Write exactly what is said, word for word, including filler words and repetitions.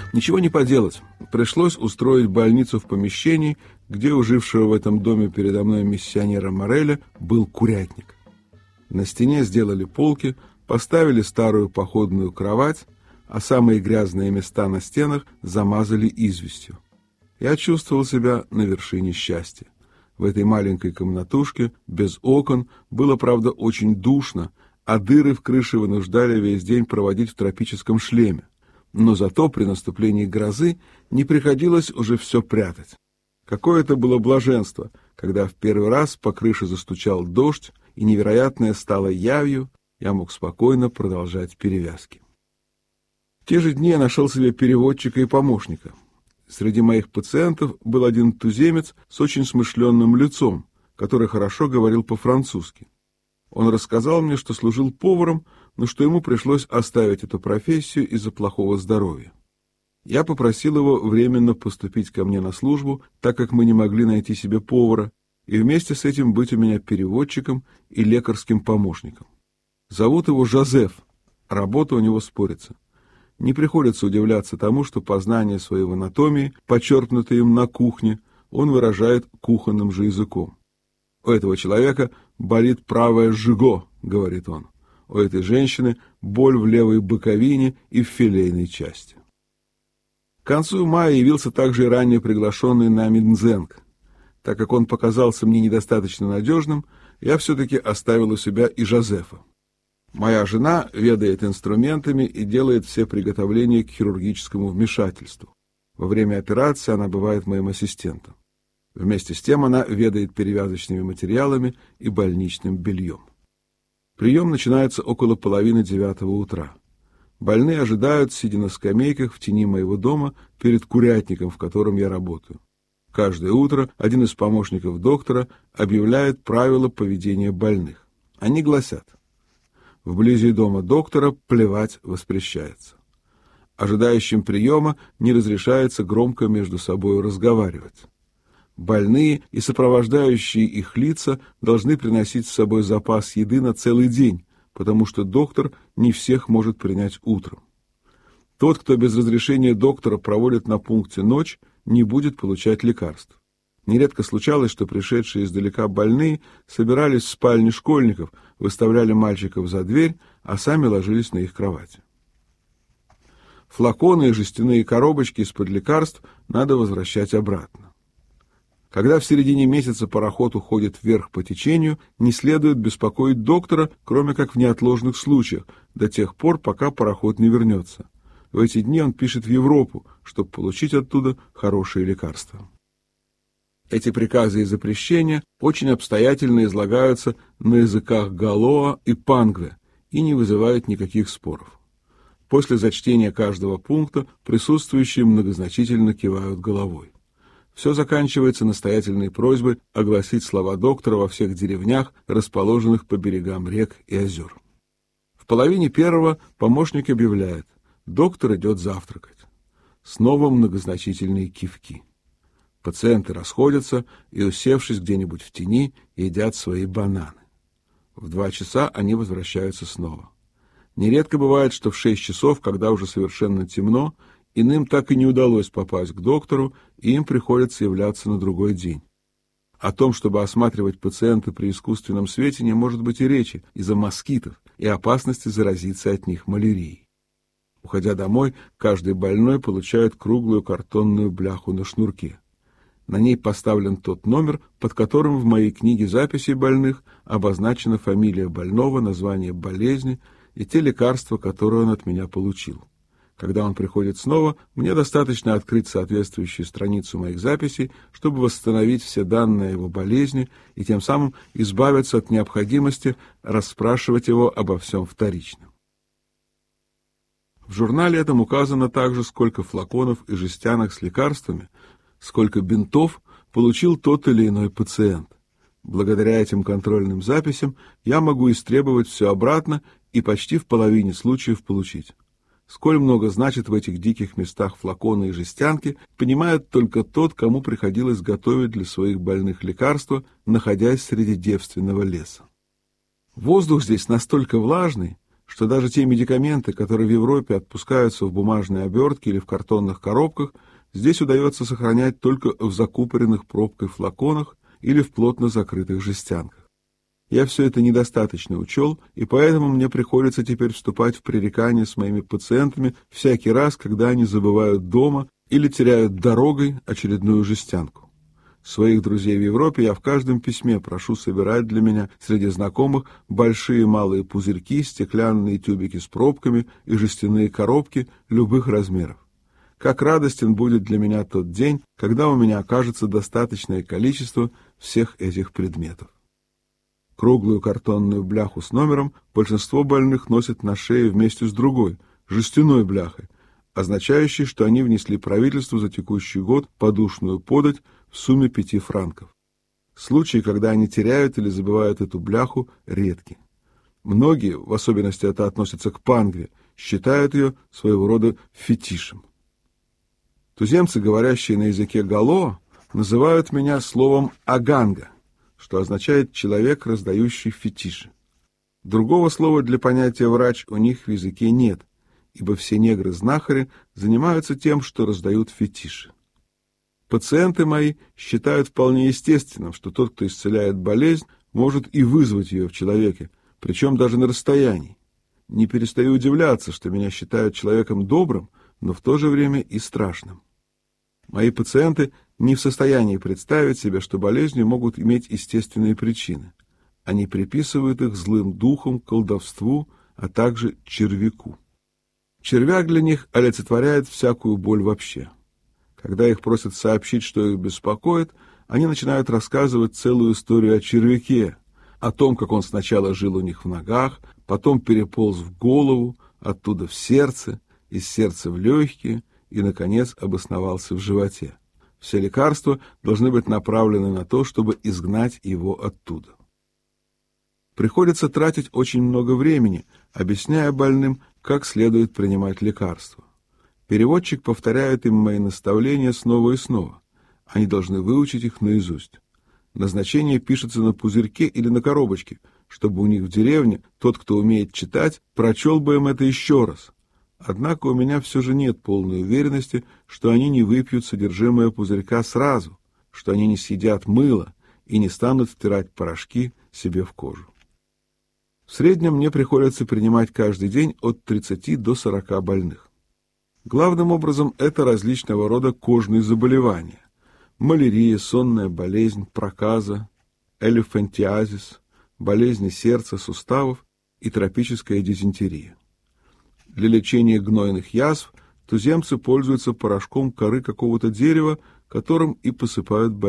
Ничего не поделать. Пришлось устроить больницу в помещении, где у жившего в этом доме передо мной миссионера Мореля был курятник. На стене сделали полки, поставили старую походную кровать, а самые грязные места на стенах замазали известью. Я чувствовал себя на вершине счастья. В этой маленькой комнатушке, без окон, было, правда, очень душно, а дыры в крыше вынуждали весь день проводить в тропическом шлеме. Но зато при наступлении грозы не приходилось уже все прятать. Какое это было блаженство, когда в первый раз по крыше застучал дождь, и невероятное стало явью, я мог спокойно продолжать перевязки. В те же дни я нашел себе переводчика и помощника. Среди моих пациентов был один туземец с очень смышленным лицом, который хорошо говорил по-французски. Он рассказал мне, что служил поваром, но что ему пришлось оставить эту профессию из-за плохого здоровья. Я попросил его временно поступить ко мне на службу, так как мы не могли найти себе повара, и вместе с этим быть у меня переводчиком и лекарским помощником. Зовут его Жозеф, работа у него спорится. Не приходится удивляться тому, что познание своей анатомии, подчеркнутое им на кухне, он выражает кухонным же языком. У этого человека болит правое жиго, говорит он. У этой женщины боль в левой боковине и в филейной части. К концу мая явился также и ранее приглашенный нами Нзенг. Так как он показался мне недостаточно надежным, я все-таки оставил у себя и Жозефа. Моя жена ведает инструментами и делает все приготовления к хирургическому вмешательству. Во время операции она бывает моим ассистентом. Вместе с тем она ведает перевязочными материалами и больничным бельем. Прием начинается около половины девятого утра. Больные ожидают, сидя на скамейках в тени моего дома перед курятником, в котором я работаю. Каждое утро один из помощников доктора объявляет правила поведения больных. Они гласят: вблизи дома доктора плевать воспрещается. Ожидающим приема не разрешается громко между собой разговаривать. Больные и сопровождающие их лица должны приносить с собой запас еды на целый день, потому что доктор не всех может принять утром. Тот, кто без разрешения доктора проводит на пункте ночь, не будет получать лекарств. Нередко случалось, что пришедшие издалека больные собирались в спальне школьников, выставляли мальчиков за дверь, а сами ложились на их кровати. Флаконы и жестяные коробочки из-под лекарств надо возвращать обратно. Когда в середине месяца пароход уходит вверх по течению, не следует беспокоить доктора, кроме как в неотложных случаях, до тех пор, пока пароход не вернется. В эти дни он пишет в Европу, чтобы получить оттуда хорошие лекарства. Эти приказы и запрещения очень обстоятельно излагаются на языках галоа и пангве и не вызывают никаких споров. После зачтения каждого пункта присутствующие многозначительно кивают головой. Все заканчивается настоятельной просьбой огласить слова доктора во всех деревнях, расположенных по берегам рек и озер. В половине первого помощник объявляет: доктор идет завтракать. Снова многозначительные кивки. Пациенты расходятся и, усевшись где-нибудь в тени, едят свои бананы. В два часа они возвращаются снова. Нередко бывает, что в шесть часов, когда уже совершенно темно, иным так и не удалось попасть к доктору, и им приходится являться на другой день. О том, чтобы осматривать пациента при искусственном свете, не может быть и речи из-за москитов и опасности заразиться от них малярией. Уходя домой, каждый больной получает круглую картонную бляху на шнурке. На ней поставлен тот номер, под которым в моей книге записей больных обозначена фамилия больного, название болезни и те лекарства, которые он от меня получил. Когда он приходит снова, мне достаточно открыть соответствующую страницу моих записей, чтобы восстановить все данные о его болезни и тем самым избавиться от необходимости расспрашивать его обо всем вторично. В журнале этом указано также, сколько флаконов и жестянок с лекарствами, сколько бинтов получил тот или иной пациент. Благодаря этим контрольным записям я могу истребовать все обратно и почти в половине случаев получить. Сколь много значит в этих диких местах флаконы и жестянки, понимает только тот, кому приходилось готовить для своих больных лекарства, находясь среди девственного леса. Воздух здесь настолько влажный, что даже те медикаменты, которые в Европе отпускаются в бумажной обертке или в картонных коробках, здесь удается сохранять только в закупоренных пробкой флаконах или в плотно закрытых жестянках. Я все это недостаточно учел, и поэтому мне приходится теперь вступать в пререкания с моими пациентами всякий раз, когда они забывают дома или теряют дорогой очередную жестянку. Своих друзей в Европе я в каждом письме прошу собирать для меня среди знакомых большие и малые пузырьки, стеклянные тюбики с пробками и жестяные коробки любых размеров. Как радостен будет для меня тот день, когда у меня окажется достаточное количество всех этих предметов. Круглую картонную бляху с номером большинство больных носит на шее вместе с другой, жестяной бляхой, означающей, что они внесли правительству за текущий год подушную подать в сумме пяти франков. Случаи, когда они теряют или забывают эту бляху, редки. Многие, в особенности это относится к пангре, считают ее своего рода фетишем. Туземцы, говорящие на языке гало, называют меня словом «аганга», что означает «человек, раздающий фетиши». Другого слова для понятия «врач» у них в языке нет, ибо все негры-знахари занимаются тем, что раздают фетиши. Пациенты мои считают вполне естественным, что тот, кто исцеляет болезнь, может и вызвать ее в человеке, причем даже на расстоянии. Не перестаю удивляться, что меня считают человеком добрым, но в то же время и страшным. Мои пациенты не в состоянии представить себе, что болезни могут иметь естественные причины. Они приписывают их злым духам, колдовству, а также червяку. Червяк для них олицетворяет всякую боль вообще. Когда их просят сообщить, что их беспокоит, они начинают рассказывать целую историю о червяке, о том, как он сначала жил у них в ногах, потом переполз в голову, оттуда в сердце, из сердца в легкие и, наконец, обосновался в животе. Все лекарства должны быть направлены на то, чтобы изгнать его оттуда. Приходится тратить очень много времени, объясняя больным, как следует принимать лекарства. Переводчик повторяет им мои наставления снова и снова. Они должны выучить их наизусть. Назначение пишется на пузырьке или на коробочке, чтобы у них в деревне тот, кто умеет читать, прочел бы им это еще раз. Однако у меня все же нет полной уверенности, что они не выпьют содержимое пузырька сразу, что они не съедят мыло и не станут втирать порошки себе в кожу. В среднем мне приходится принимать каждый день от тридцати до сорока больных. Главным образом это различного рода кожные заболевания. Малярия, сонная болезнь, проказа, элефантиазис, болезни сердца, суставов и тропическая дизентерия. Для лечения гнойных язв туземцы пользуются порошком коры какого-то дерева, которым и посыпают больных.